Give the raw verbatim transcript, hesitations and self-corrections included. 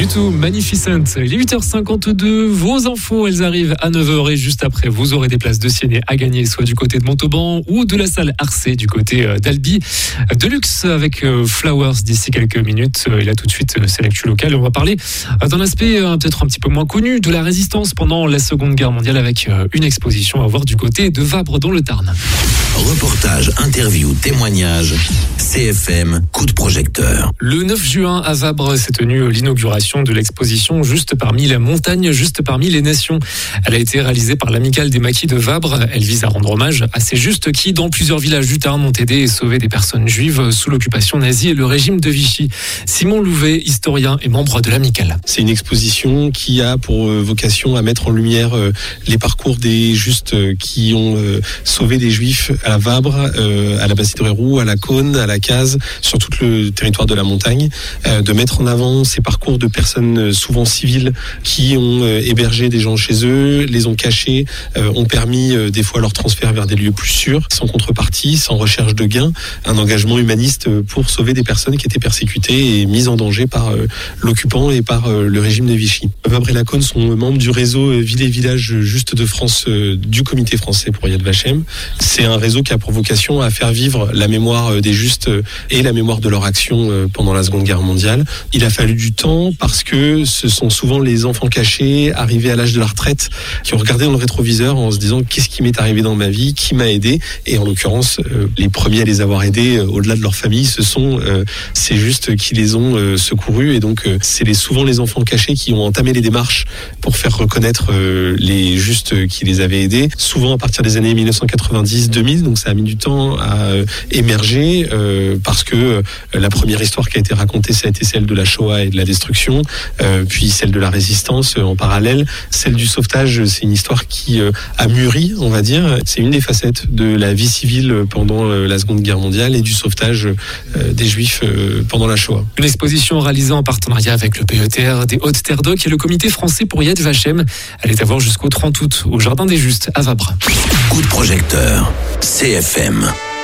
du tout, Magnificent. Il est huit heures cinquante-deux, vos infos, elles arrivent à neuf heures et juste après, vous aurez des places de ciné à gagner, soit du côté de Montauban ou de la salle Arcé du côté d'Albi. Deluxe avec Flowers d'ici quelques minutes. Et là tout de suite, c'est l'actu locale. Et on va parler d'un aspect peut-être un petit peu moins connu de la résistance pendant la Seconde Guerre mondiale avec une exposition à voir du côté de Vabre dans le Tarn. Reportage, interview, témoignage, C F M, coup de projecteur. Le neuf juin à Vabre s'est tenue l'inauguration de l'exposition Juste parmi les montagnes, juste parmi les nations. Elle a été réalisée par l'Amicale des Maquis de Vabre. Elle vise à rendre hommage à ces justes qui, dans plusieurs villages du Tarn, ont aidé et sauvé des personnes juives sous l'occupation nazie et le régime de Vichy. Simon Louvet, historien et membre de l'Amicale. C'est une exposition qui a pour vocation à mettre en lumière les parcours des justes qui ont sauvé des juifs à Vabre, à la Basse-Roux, à la Cône, à la Case, sur tout le territoire de la montagne, de mettre en avant ces parcours de personnes souvent civiles qui ont hébergé des gens chez eux, les ont cachés, ont permis des fois leur transfert vers des lieux plus sûrs, sans contrepartie, sans recherche de gains, un engagement humaniste pour sauver des personnes qui étaient persécutées et mises en danger par l'occupant et par le régime de Vichy. Vabre et la Cône sont membres du réseau Villes et Villages Justes de France du Comité français pour Yad Vashem. C'est un réseau qui a pour vocation à faire vivre la mémoire des justes et la mémoire de leur action pendant la Seconde Guerre mondiale. Il a fallu du temps parce que ce sont souvent les enfants cachés, arrivés à l'âge de la retraite, qui ont regardé dans le rétroviseur en se disant qu'est-ce qui m'est arrivé dans ma vie, qui m'a aidé. Et en l'occurrence, euh, les premiers à les avoir aidés, euh, au-delà de leur famille, ce sont euh, ces justes qui les ont euh, secourus. Et donc, euh, c'est les, souvent les enfants cachés qui ont entamé les démarches pour faire reconnaître euh, les justes qui les avaient aidés. Souvent à partir des années dix-neuf cent quatre-vingt-dix deux mille, donc ça a mis du temps à euh, émerger euh, parce que euh, la première histoire qui a été racontée, ça a été celle de la Shoah et de la destruction, euh, puis celle de la résistance euh, en parallèle. Celle du sauvetage, c'est une histoire qui euh, a mûri, on va dire. C'est une des facettes de la vie civile pendant euh, la Seconde Guerre mondiale et du sauvetage euh, des Juifs euh, pendant la Shoah. Une exposition réalisée en partenariat avec le P E T R des Hautes-Terres d'Oc et le Comité français pour Yad Vashem. Elle est à voir jusqu'au trente août au Jardin des Justes à Vabre. Coup de projecteur, C F M.